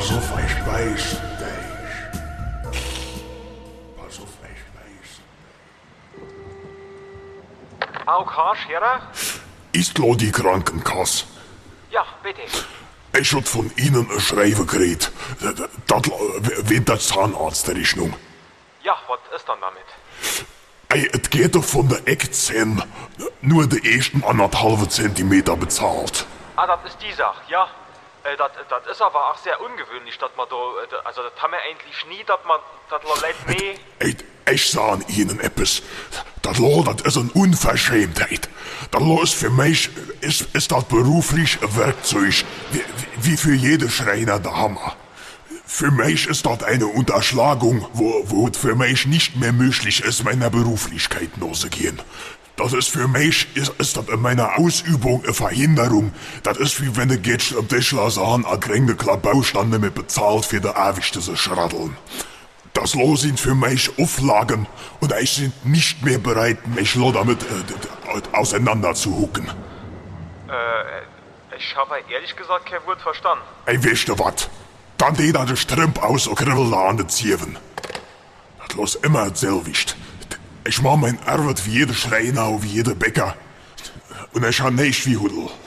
Pass auf, ich beiß dich. Pass auf, ich beiß. AOK, Scherer? Ist lo die Krankenkasse? Ja, bitte. Ich hab von Ihnen ein Schreiben gekriegt. Das wegen der Zahnarztrechnung. Ja, was ist dann damit? Ey, es geht doch von der Eckzähne nur die ersten 1,5 Zentimeter bezahlt. Ah, das ist die Sache, ja. Das ist aber auch sehr ungewöhnlich, dass man da, also das haben wir eigentlich nie, dass man, das Leute mehr... Ey, ich sag Ihnen etwas. Das ist eine Unverschämtheit. Das ist für mich, ist das beruflich ein Werkzeug, wie für jede Schreiner der Hammer. Für mich ist das eine Unterschlagung, wo es für mich nicht mehr möglich ist, meiner Beruflichkeit nachzugehen. Das ist für mich, ist das in meiner Ausübung eine Verhinderung. Das ist wie wenn du gehst am Tischler sagen, a kränkte Klabaustand nicht mehr bezahlt für die ewigste Schraddeln. Das sind für mich Auflagen und ich sind nicht mehr bereit, mich damit auseinanderzuhucken. Ich habe ehrlich gesagt kein Wort verstanden. Ey, weißt du wat? Dann geht da der Strümp aus und kribbelt da an den Zieven. Das los immer selwicht. Ich mach mein Arbeit wie jeder Schreiner, wie jeder Bäcker. Und ich hab nicht wie Hudel.